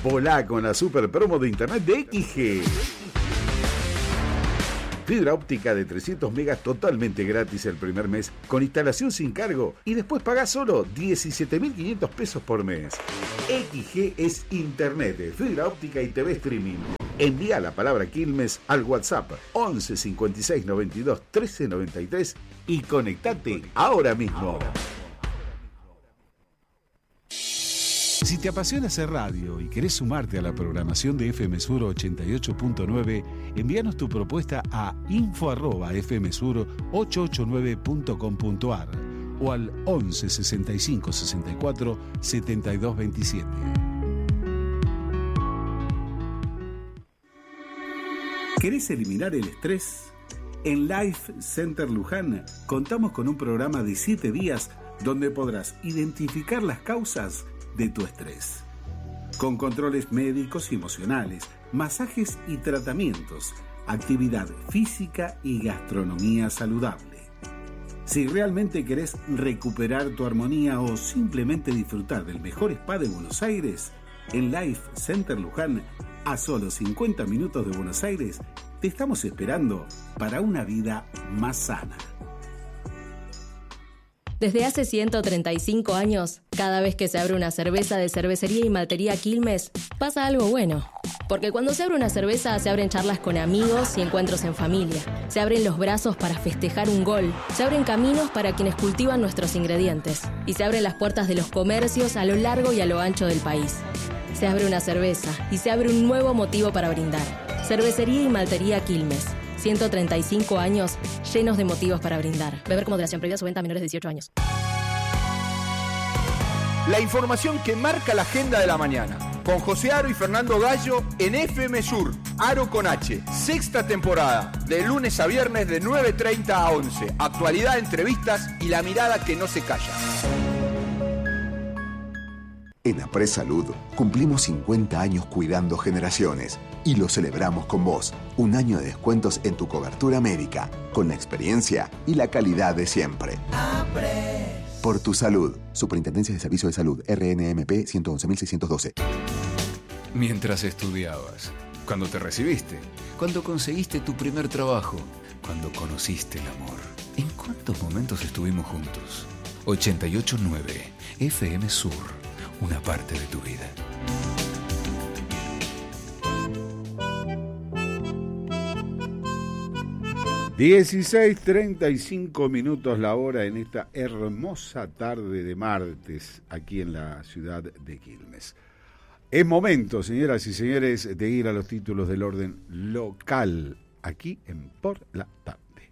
Volá con la super promo de internet de XG. Fibra óptica de 300 megas totalmente gratis el primer mes, con instalación sin cargo, y después pagás solo 17.500 pesos por mes. XG es internet, fibra óptica y TV streaming. Envía la palabra Quilmes al WhatsApp 11 56 92 13 93 y conectate ahora mismo. Si te apasiona hacer radio y querés sumarte a la programación de FM Sur 88.9, envíanos tu propuesta a info@fmsur889.com.ar o al 11 65 64 72 27. ¿Querés eliminar el estrés? En Life Center Luján contamos con un programa de 7 días donde podrás identificar las causas de tu estrés. Con controles médicos y emocionales, masajes y tratamientos, actividad física y gastronomía saludable. Si realmente querés recuperar tu armonía o simplemente disfrutar del mejor spa de Buenos Aires, en Life Center Luján, a solo 50 minutos de Buenos Aires, te estamos esperando para una vida más sana. Desde hace 135 años, cada vez que se abre una cerveza de Cervecería y Maltería Quilmes, pasa algo bueno. Porque cuando se abre una cerveza, se abren charlas con amigos y encuentros en familia. Se abren los brazos para festejar un gol. Se abren caminos para quienes cultivan nuestros ingredientes. Y se abren las puertas de los comercios a lo largo y a lo ancho del país. Se abre una cerveza y se abre un nuevo motivo para brindar. Cervecería y Maltería Quilmes. 135 años llenos de motivos para brindar. Beber con moderación, previa su venta a menores de 18 años. La información que marca la agenda de la mañana. Con José Aro y Fernando Gallo en FM Sur. Aro con H. Sexta temporada. De lunes a viernes de 9:30 a 11. Actualidad, entrevistas y la mirada que no se calla. En Apres Salud cumplimos 50 años cuidando generaciones y lo celebramos con vos. Un año de descuentos en tu cobertura médica, con la experiencia y la calidad de siempre. Apres. Por tu salud. Superintendencia de Servicios de Salud, RNMP 111.612. Mientras estudiabas, cuando te recibiste, cuando conseguiste tu primer trabajo, cuando conociste el amor. ¿En cuántos momentos estuvimos juntos? 88.9 FM Sur. Una parte de tu vida. (16:35) la hora en esta hermosa tarde de martes aquí en la ciudad de Quilmes. Es momento, señoras y señores, de ir a los títulos del orden local aquí en Por la Tarde.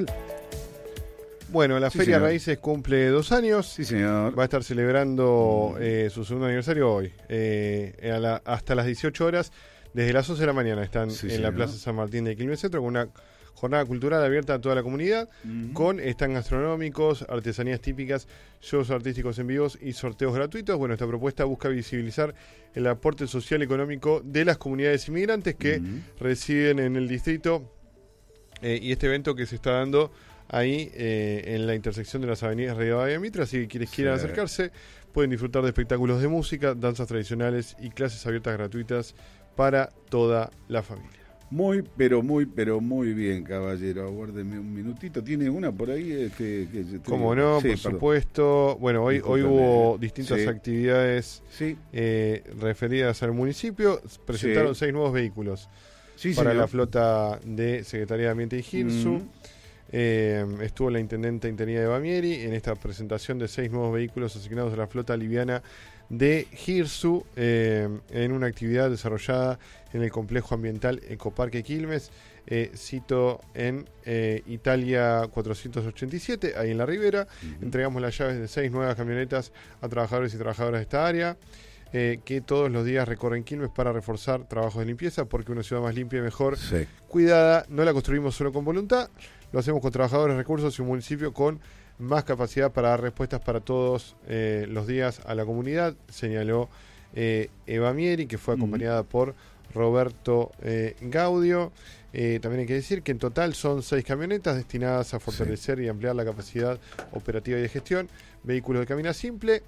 Bueno, la Feria señor. Raíces cumple 2 años. Sí, señor. Va a estar celebrando su segundo aniversario hoy. Hasta las 18 horas, desde las 11 de la mañana, están en la Plaza San Martín de Quilmes Centro con una jornada cultural abierta a toda la comunidad, con stands gastronómicos, artesanías típicas, shows artísticos en vivos y sorteos gratuitos. Bueno, esta propuesta busca visibilizar el aporte social y económico de las comunidades inmigrantes que residen en el distrito y este evento que se está dando ahí en la intersección de las avenidas Rivadavia y Mitre, así que quienes quieran acercarse pueden disfrutar de espectáculos de música, danzas tradicionales y clases abiertas gratuitas para toda la familia. Muy bien, caballero. Aguárdeme un minutito. ¿Tiene una por ahí? Como no, por supuesto. Bueno, hoy hubo distintas actividades referidas al municipio. Presentaron 6 nuevos vehículos para la flota de Secretaría de Ambiente y GIRSU. Estuvo la intendente interina de Bamieri en esta presentación de 6 nuevos vehículos asignados a la flota liviana de GIRSU en una actividad desarrollada en el complejo ambiental Ecoparque Quilmes, sito en Italia 487, ahí en la Ribera. Entregamos las llaves de 6 nuevas camionetas a trabajadores y trabajadoras de esta área, que todos los días recorren Quilmes para reforzar trabajos de limpieza, porque una ciudad más limpia y mejor cuidada no la construimos solo con voluntad, lo hacemos con trabajadores, recursos y un municipio con más capacidad para dar respuestas para todos los días a la comunidad, señaló Eva Mieri, que fue acompañada por Roberto Gaudio. También hay que decir que en total son 6 camionetas destinadas a fortalecer y ampliar la capacidad operativa y de gestión, vehículos de cabina simple,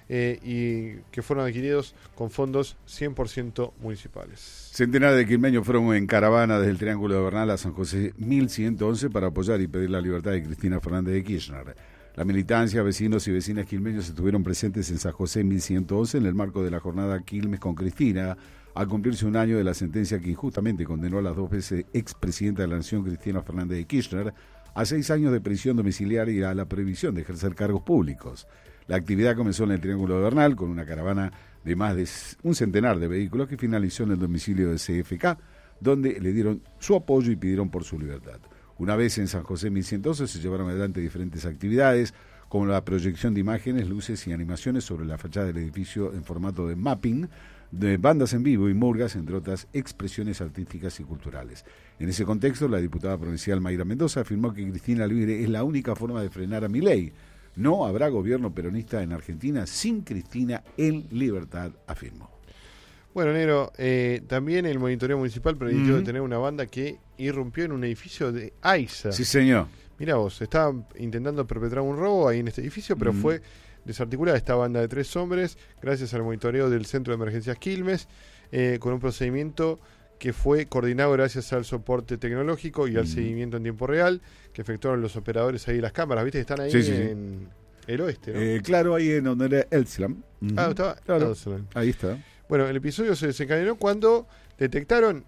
y que fueron adquiridos con fondos 100% municipales. Centenares de quilmeños fueron en caravana desde el Triángulo de Bernal a San José 1111 para apoyar y pedir la libertad de Cristina Fernández de Kirchner. La militancia, vecinos y vecinas quilmeños estuvieron presentes en San José 1111 en el marco de la jornada Quilmes con Cristina, al cumplirse un año de la sentencia que injustamente condenó a las 2 veces expresidenta de la Nación, Cristina Fernández de Kirchner, a 6 años de prisión domiciliaria y a la prohibición de ejercer cargos públicos. La actividad comenzó en el Triángulo de Bernal con una caravana de más de un centenar de vehículos que finalizó en el domicilio de CFK, donde le dieron su apoyo y pidieron por su libertad. Una vez en San José 1112 se llevaron adelante diferentes actividades, como la proyección de imágenes, luces y animaciones sobre la fachada del edificio en formato de mapping, de bandas en vivo y murgas, entre otras expresiones artísticas y culturales. En ese contexto, la diputada provincial Mayra Mendoza afirmó que Cristina libre es la única forma de frenar a Milei. No habrá gobierno peronista en Argentina sin Cristina en libertad, afirmó. Bueno, Negro, también el monitoreo municipal permitió detener una banda que irrumpió en un edificio de AISA. Sí, señor. Mirá vos, estaban intentando perpetrar un robo ahí en este edificio, pero fue desarticulada esta banda de 3 hombres gracias al monitoreo del Centro de Emergencias Quilmes, con un procedimiento que fue coordinado gracias al soporte tecnológico y al seguimiento en tiempo real que efectuaron los operadores ahí, las cámaras, ¿viste? Que están ahí en el oeste, ¿no? Claro, ahí en donde era Elslam. Estaba claro. Elslam. Ahí está. Bueno, el episodio se desencadenó cuando detectaron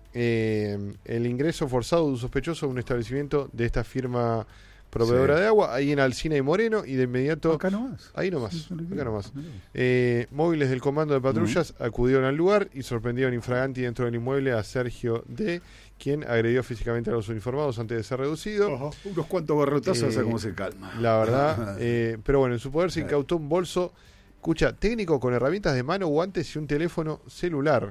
el ingreso forzado de un sospechoso a un establecimiento de esta firma proveedora de agua, ahí en Alsina y Moreno, y de inmediato... Acá nomás. Ahí nomás, acá nomás. Móviles del comando de patrullas acudieron al lugar y sorprendieron infraganti dentro del inmueble a Sergio D., quien agredió físicamente a los uniformados antes de ser reducido. Unos cuantos barrotazos, a cómo se calma. La verdad, pero bueno, en su poder se incautó un bolso, escucha, técnico con herramientas de mano, guantes y un teléfono celular.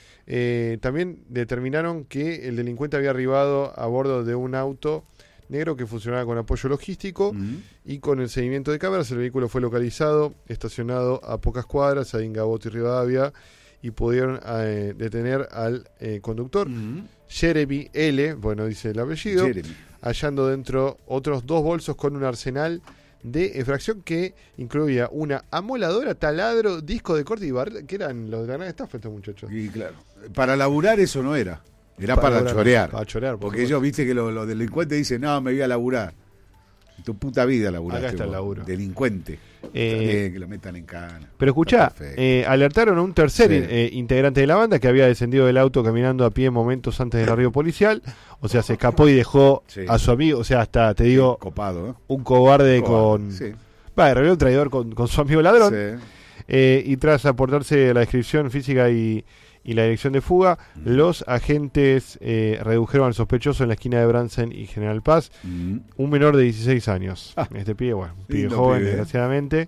También determinaron que el delincuente había arribado a bordo de un auto negro que funcionaba con apoyo logístico y con el seguimiento de cámaras el vehículo fue localizado, estacionado a pocas cuadras, ahí en Gaboto y Rivadavia, y pudieron detener al conductor, Jeremy L., bueno, dice el apellido, hallando dentro otros 2 bolsos con un arsenal de extracción que incluía una amoladora, taladro, disco de corte y barril, que eran los de la gran estafa estos muchachos. Y claro, para laburar eso no era. Era para chorear. Para chorear, porque ellos, viste que los delincuentes dicen, no, me voy a laburar. Tu puta vida laburaste. Acá está el laburo. Delincuente. Que lo metan en cana. Pero escuchá, alertaron a un tercer integrante de la banda que había descendido del auto caminando a pie momentos antes del arribo policial. O sea, se escapó y dejó a su amigo. O sea, hasta, te digo, copado, un cobarde con... en realidad un traidor con su amigo ladrón. Y tras aportarse la descripción física y la dirección de fuga, los agentes redujeron al sospechoso en la esquina de Bransen y General Paz, un menor de 16 años. Este pibe, bueno, un pibe joven, desgraciadamente,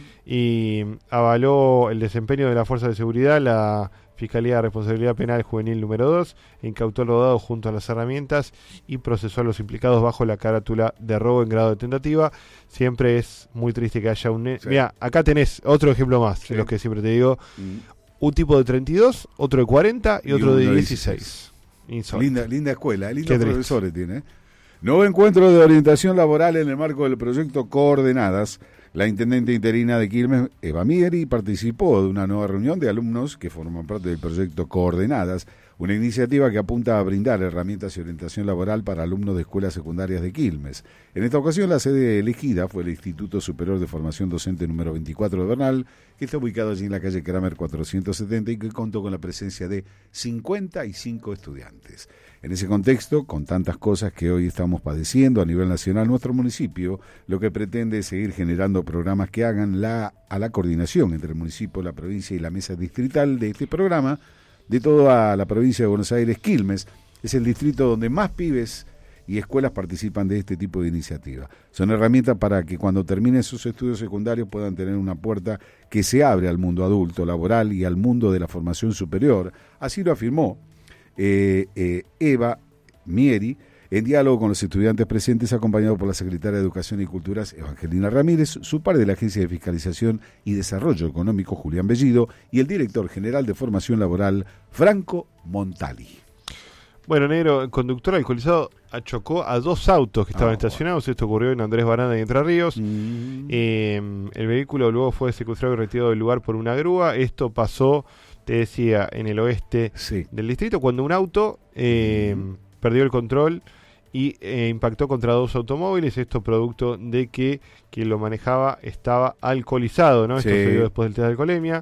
y avaló el desempeño de la Fuerza de Seguridad, la Fiscalía de Responsabilidad Penal Juvenil número 2, incautó el rodado junto a las herramientas y procesó a los implicados bajo la carátula de robo en grado de tentativa. Siempre es muy triste que haya un... Mira, acá tenés otro ejemplo más, de los que siempre te digo. Un tipo de 32, otro de 40 y otro de 16. Linda escuela, lindos profesores tiene. Nuevo encuentro de orientación laboral en el marco del proyecto Coordenadas. La intendente interina de Quilmes, Eva Mieri, participó de una nueva reunión de alumnos que forman parte del proyecto Coordenadas, una iniciativa que apunta a brindar herramientas y orientación laboral para alumnos de escuelas secundarias de Quilmes. En esta ocasión, la sede elegida fue el Instituto Superior de Formación Docente número 24 de Bernal, que está ubicado allí en la calle Kramer 470 y que contó con la presencia de 55 estudiantes. En ese contexto, con tantas cosas que hoy estamos padeciendo a nivel nacional, nuestro municipio lo que pretende es seguir generando programas que hagan a la coordinación entre el municipio, la provincia y la mesa distrital de este programa. De toda la provincia de Buenos Aires, Quilmes es el distrito donde más pibes y escuelas participan de este tipo de iniciativa. Son herramientas para que cuando terminen sus estudios secundarios puedan tener una puerta que se abre al mundo adulto, laboral y al mundo de la formación superior. Así lo afirmó Eva Mieri, en diálogo con los estudiantes presentes, acompañado por la secretaria de Educación y Culturas, Evangelina Ramírez, su par de la Agencia de Fiscalización y Desarrollo Económico, Julián Bellido, y el director general de Formación Laboral, Franco Montali. Bueno, negro, el conductor alcoholizado chocó a 2 autos que estaban estacionados. Esto ocurrió en Andrés Baranda y Entre Ríos. El vehículo luego fue secuestrado y retirado del lugar por una grúa. Esto pasó, te decía, en el oeste del distrito, cuando un auto perdió el control y impactó contra 2 automóviles. Esto producto de que quien lo manejaba estaba alcoholizado, ¿no? Esto se dio después del test de alcoholemia.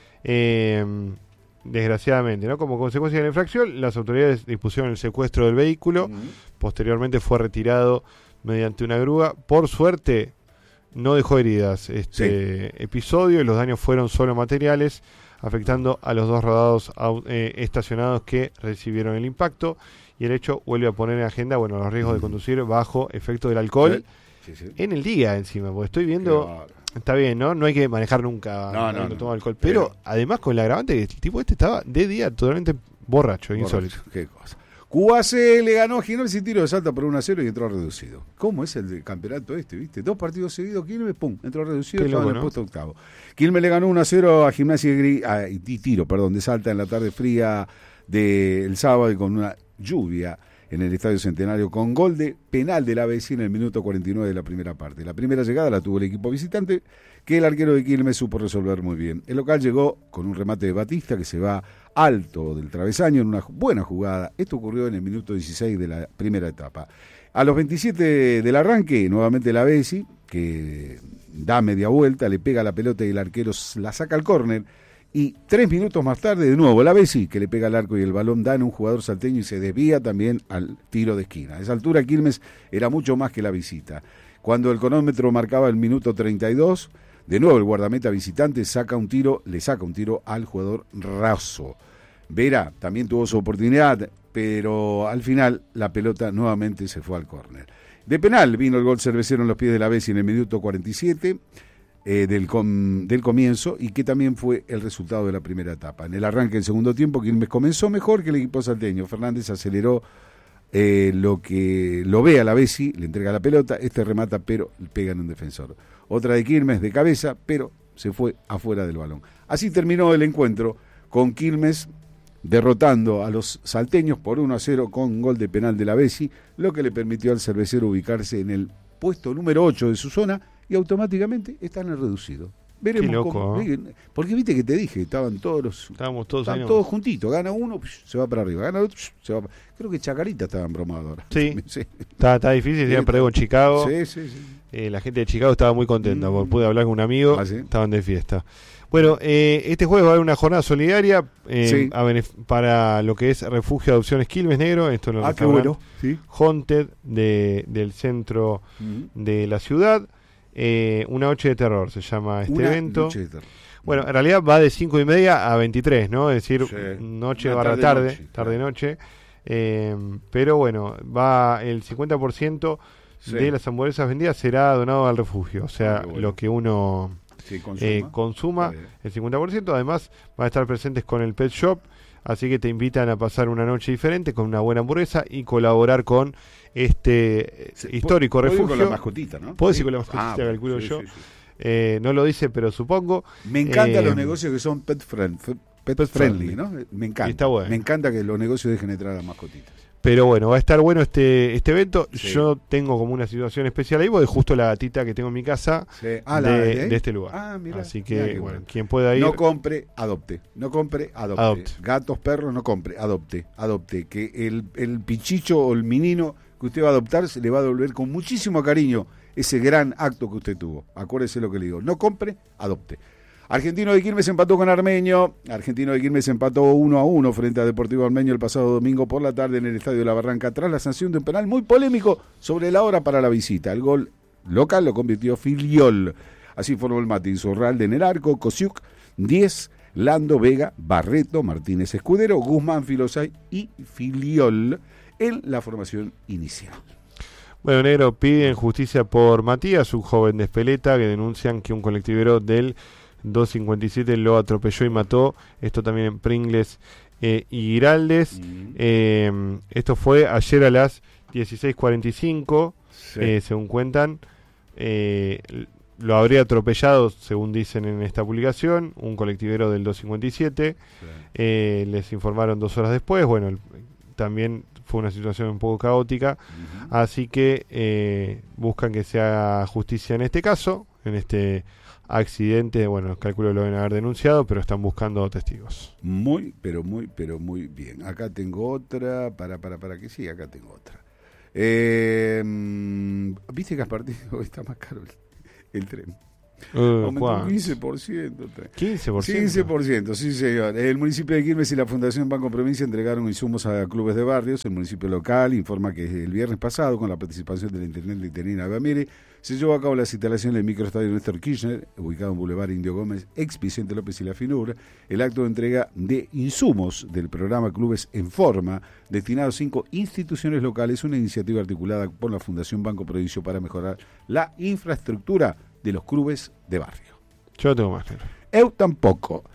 Desgraciadamente, ¿no? Como consecuencia de la infracción, las autoridades dispusieron el secuestro del vehículo. Posteriormente fue retirado mediante una grúa. Por suerte no dejó heridas este episodio, y los daños fueron solo materiales, afectando a los 2 rodados estacionados que recibieron el impacto. Y el hecho vuelve a poner en agenda, bueno, los riesgos de conducir bajo efecto del alcohol en el día encima, porque estoy viendo... Está bien, ¿no? No hay que manejar nunca cuando toma alcohol. Pero además con el agravante que el tipo estaba de día totalmente borracho, insólito. Qué cosa. Cuba C le ganó a Gimnasia y tiro de Salta por 1-0 y entró reducido. ¿Cómo es el campeonato ¿viste? 2 partidos seguidos, Quilmes, pum, entró reducido, estaba en el puesto octavo. Quilmes le ganó 1-0 a Gimnasia y tiro de Salta en la tarde fría del sábado, y con una lluvia en el Estadio Centenario, con gol de penal de la ABC en el minuto 49 de la primera parte. La primera llegada la tuvo el equipo visitante, que el arquero de Quilmes supo resolver muy bien. El local llegó con un remate de Batista que se va alto del travesaño en una buena jugada. Esto ocurrió en el minuto 16 de la primera etapa. A los 27 del arranque, nuevamente la ABC, que da media vuelta, le pega la pelota y el arquero la saca al córner. Y 3 minutos más tarde, de nuevo, la Bessi, que le pega al arco y el balón da en un jugador salteño y se desvía también al tiro de esquina. A esa altura, Quilmes era mucho más que la visita. Cuando el cronómetro marcaba el minuto 32, de nuevo el guardameta visitante le saca un tiro al jugador Raso. Vera también tuvo su oportunidad, pero al final la pelota nuevamente se fue al córner. De penal vino el gol cervecero en los pies de la Bessi en el minuto 47. Del comienzo, y que también fue el resultado de la primera etapa. En el arranque del segundo tiempo, Quilmes comenzó mejor que el equipo salteño. Fernández aceleró lo que lo ve a la Bessi, le entrega la pelota, remata, pero pega en un defensor. Otra de Quilmes de cabeza, pero se fue afuera del balón. Así terminó el encuentro, con Quilmes derrotando a los salteños por 1-0 con gol de penal de la Bessi, lo que le permitió al cervecero ubicarse en el puesto número 8 de su zona, y automáticamente están en reducido. Veremos loco, cómo. Porque viste que te dije, estábamos todos juntitos. Gana uno, se va para arriba. Gana otro, se va para... Creo que Chacarita estaba embromado ahora. Sí. Está difícil. Se habían perdido en Chicago. Sí. La gente de Chicago estaba muy contenta porque pude hablar con un amigo. Estaban de fiesta. Bueno, este jueves va a haber una jornada solidaria para lo que es Refugio de Adopciones Quilmes, negro. Esto lo qué bueno. Haunted del centro de la ciudad. Una noche de terror se llama este evento. Bueno, en realidad va de 5:30 a 23, ¿no? Es decir, noche barra tarde-noche. Pero bueno, va el 50% de las hamburguesas vendidas será donado al refugio. O sea, lo que uno consuma, el 50%. Además, van a estar presentes con el Pet Shop. Así que te invitan a pasar una noche diferente con una buena hamburguesa y colaborar con este histórico refugio. Con la mascotita, ¿no? Puedo decir con la mascotita, calculo yo. No lo dice, pero supongo. Me encantan los negocios que son pet friendly, ¿no? Me encanta. Está bueno. Me encanta que los negocios dejen entrar a mascotitas. Pero bueno, va a estar bueno este evento. Yo tengo como una situación especial ahí, porque justo la gatita que tengo en mi casa de este lugar. Mirá, así que, bueno, quien pueda ir. No compre, adopte. Gatos, perros, no compre, adopte. Que el pichicho o el menino que usted va a adoptar se le va a devolver con muchísimo cariño ese gran acto que usted tuvo. Acuérdese lo que le digo. No compre, adopte. Argentino de Quilmes empató con Armenio. Argentino de Quilmes empató 1-1 frente a Deportivo Armenio el pasado domingo por la tarde en el Estadio de la Barranca, tras la sanción de un penal muy polémico sobre la hora para la visita. El gol local lo convirtió Filiol. Así formó el mate. Insurralde en el arco, Kosiuk, 10, Lando, Vega, Barreto, Martínez Escudero, Guzmán, Filosay y Filiol en la formación inicial. Bueno, negro, piden justicia por Matías, un joven de Espeleta, que denuncian que un colectivero del 257 lo atropelló y mató. Esto también en Pringles y Giraldes. Esto fue ayer a las 16:45, según cuentan. Lo habría atropellado, según dicen en esta publicación, un colectivero del 257. Les informaron 2 horas después. Bueno, también fue una situación un poco caótica, así que buscan que se haga justicia en este caso, en este accidente. Bueno, calculo que lo deben haber denunciado, pero están buscando testigos. Muy bien. Acá tengo otra, para que sí, acá tengo otra. Viste que a partir de hoy está más caro el tren. Aumentó un 15%. 15%, sí señor. El municipio de Quilmes y la Fundación Banco Provincia entregaron insumos a clubes de barrios. El municipio local informa que el viernes pasado, con la participación de la intendente interina Bamire, se llevó a cabo las instalaciones del microestadio Néstor Kirchner, ubicado en Boulevard Indio Gómez, ex Vicente López y La Finura, el acto de entrega de insumos del programa Clubes en Forma, destinado a 5 instituciones locales, una iniciativa articulada por la Fundación Banco Provincia para mejorar la infraestructura de los clubes de barrio. Yo no tengo más claro. Eu tampoco.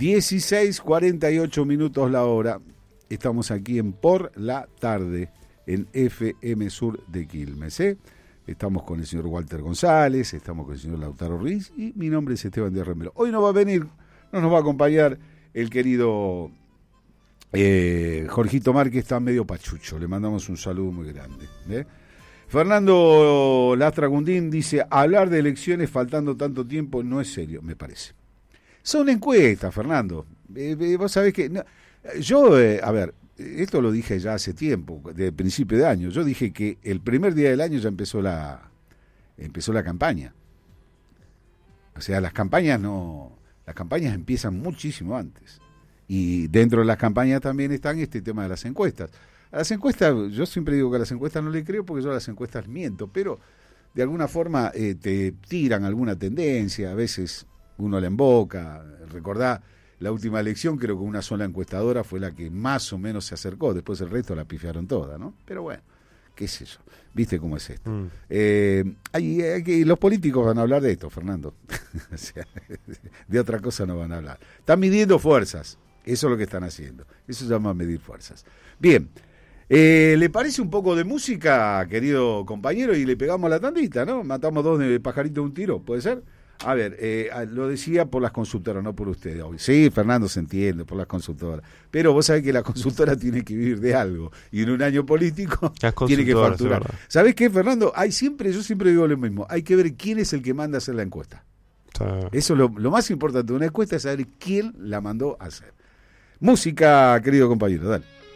16:48 la hora. Estamos aquí en Por la Tarde, en FM Sur de Quilmes. Estamos con el señor Walter González, estamos con el señor Lautaro Ruiz y mi nombre es Esteban Díaz Remelo. Hoy no nos va a acompañar el querido Jorgito Márquez, está medio pachucho. Le mandamos un saludo muy grande. Fernando Lastra Gundín dice, hablar de elecciones faltando tanto tiempo no es serio, me parece. Son encuestas, Fernando. Vos sabés que... No, yo, a ver, esto lo dije ya hace tiempo, de principio de año. Yo dije que el primer día del año ya empezó la campaña. O sea, las campañas empiezan muchísimo antes. Y dentro de las campañas también están este tema de las encuestas. A las encuestas, yo siempre digo que a las encuestas no le creo porque yo a las encuestas miento, pero de alguna forma te tiran alguna tendencia, a veces uno la emboca. Recordá, la última elección creo que una sola encuestadora fue la que más o menos se acercó, después el resto la pifiaron toda, ¿no? Pero bueno, qué sé yo, ¿viste cómo es esto? Los políticos van a hablar de esto, Fernando. O sea, de otra cosa no van a hablar. Están midiendo fuerzas, eso es lo que están haciendo, eso se llama medir fuerzas. Bien. ¿Le parece un poco de música, querido compañero? Y le pegamos la tandita, ¿no? Matamos 2 pajaritos de un tiro, ¿puede ser? A ver, lo decía por las consultoras, no por ustedes hoy. Sí, Fernando, se entiende, por las consultoras. Pero vos sabés que la consultora tiene que vivir de algo. Y en un año político tiene que facturar. ¿Sabés qué, Fernando? Yo siempre digo lo mismo. Hay que ver quién es el que manda a hacer la encuesta. Eso es lo más importante de una encuesta, es saber quién la mandó a hacer. Música, querido compañero, dale.